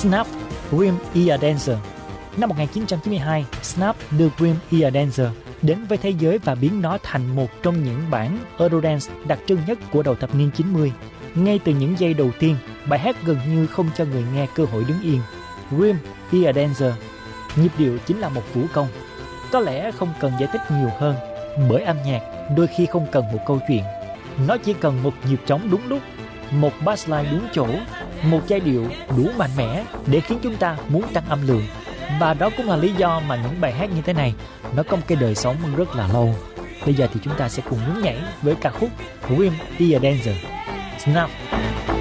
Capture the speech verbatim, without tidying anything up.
Snap, Dream Ear Dancer. Năm một nghìn chín trăm chín mươi hai, Snap đưa Dream Ear Dancer đến với thế giới và biến nó thành một trong những bản Eurodance đặc trưng nhất của đầu thập niên chín mươi. Ngay từ những giây đầu tiên, bài hát gần như không cho người nghe cơ hội đứng yên. Dream Ear Dancer, nhịp điệu chính là một vũ công. Có lẽ không cần giải thích nhiều hơn, bởi âm nhạc đôi khi không cần một câu chuyện. Nó chỉ cần một nhịp trống đúng lúc, một bassline đúng chỗ, một giai điệu đủ mạnh mẽ để khiến chúng ta muốn tăng âm lượng. Và đó cũng là lý do mà những bài hát như thế này nó có một cái đời sống rất là lâu. Bây giờ thì chúng ta sẽ cùng nhún nhảy với ca khúc Dream Ear Dancer. Snap.